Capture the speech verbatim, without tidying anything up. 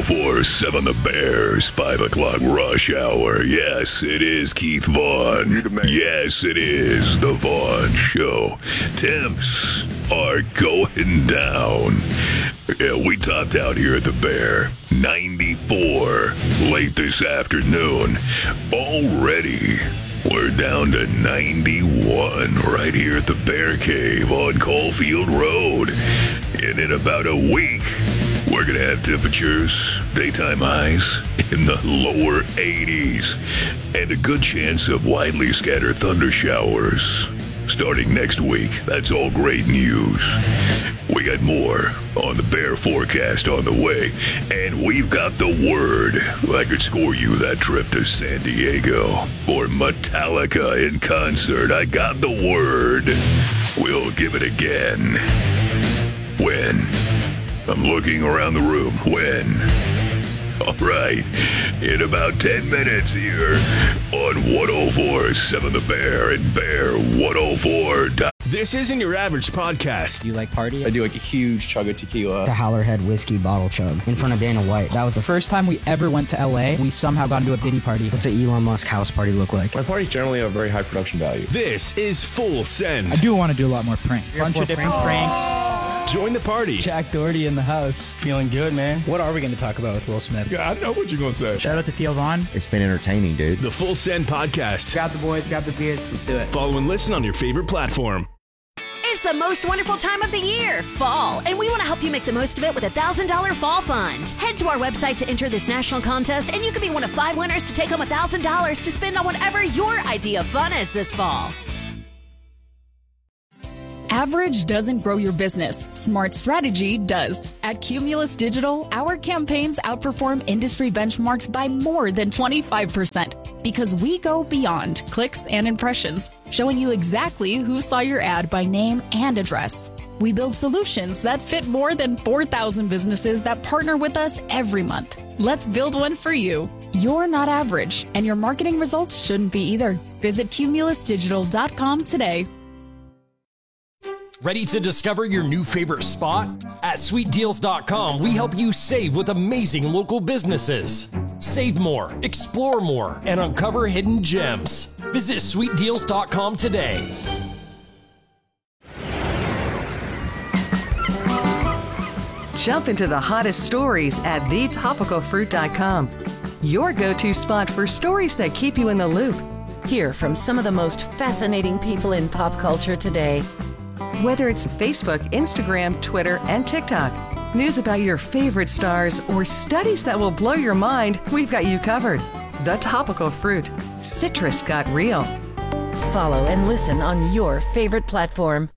four point seven The Bears, five o'clock rush hour. Yes, it is Keith Vaughn. Yes, it is The Vaughn Show. Temps are going down. Yeah, we topped out here at the Bear. ninety-four late this afternoon. Already, we're down to ninety-one right here at the Bear Cave on Caulfield Road. And in about a week, we're going to have temperatures, daytime highs in the lower eighties, and a good chance of widely scattered thunder showers starting next week. That's all great news. We got more on the Bear forecast on the way, and we've got the word. I could score you that trip to San Diego or Metallica in concert. I got the word. We'll give it again. When? I'm looking around the room. When? All right. In about ten minutes here on one oh four point seven The Bear and Bear one oh four. This isn't your average podcast. Do you like party? I do like a huge chug of tequila. The Howlerhead whiskey bottle chug in front of Dana White. That was the first time we ever went to L A. We somehow got into a Diddy party. What's an Elon Musk house party look like? My parties generally have a very high production value. This is Full Send. I do want to do a lot more pranks. A bunch of different pranks. Join the party. Jack Doherty in the house. Feeling good, man. What are we going to talk about with Will Smith? Yeah, I know what you're going to say. Shout out to Theo Vaughn. It's been entertaining, dude. The Full Send Podcast. Grab the boys, grab the beers, let's do it. Follow and listen on your favorite platform. It's the most wonderful time of the year, fall, and we want to help you make the most of it with a one thousand dollars Fall Fund. Head to our website to enter this national contest, and you could be one of five winners to take home one thousand dollars to spend on whatever your idea of fun is this fall. Average doesn't grow your business. Smart strategy does. At Cumulus Digital, our campaigns outperform industry benchmarks by more than twenty-five percent because we go beyond clicks and impressions, showing you exactly who saw your ad by name and address. We build solutions that fit more than four thousand businesses that partner with us every month. Let's build one for you. You're not average, and your marketing results shouldn't be either. Visit cumulus digital dot com today. Ready to discover your new favorite spot? At sweet deals dot com, we help you save with amazing local businesses. Save more, explore more, and uncover hidden gems. Visit sweet deals dot com today. Jump into the hottest stories at the topical fruit dot com. Your go-to spot for stories that keep you in the loop. Hear from some of the most fascinating people in pop culture today. Whether it's Facebook, Instagram, Twitter, and TikTok, news about your favorite stars, or studies that will blow your mind, we've got you covered. The Topical Fruit. Citrus got real. Follow and listen on your favorite platform.